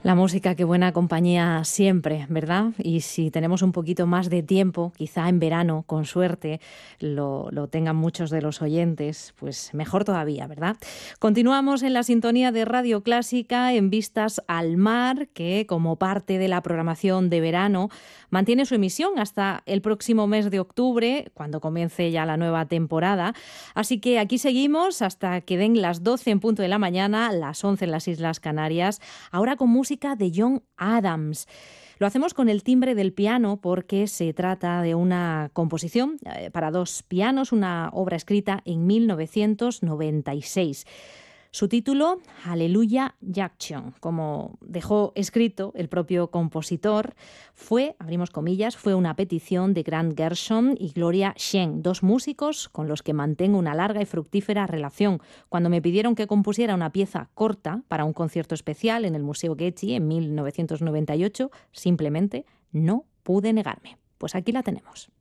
La música, qué buena compañía siempre, ¿verdad? Y si tenemos un poquito más de tiempo, quizá en verano, con suerte, lo tengan muchos de los oyentes, pues mejor todavía, ¿verdad? Continuamos en la sintonía de Radio Clásica en Vistas al Mar, que como parte de la programación de verano mantiene su emisión hasta el próximo mes de octubre, cuando comience ya la nueva temporada. Así que aquí seguimos hasta que den las 12 en punto de la mañana, las 11 en las Islas Canarias, ahora con música de John Adams. Lo hacemos con el timbre del piano porque se trata de una composición para dos pianos, una obra escrita en 1996. Su título, Hallelujah Jackson, como dejó escrito el propio compositor, fue, abrimos comillas, fue una petición de Grant Gershon y Gloria Shen, dos músicos con los que mantengo una larga y fructífera relación. Cuando me pidieron que compusiera una pieza corta para un concierto especial en el Museo Getty en 1998, simplemente no pude negarme. Pues aquí la tenemos.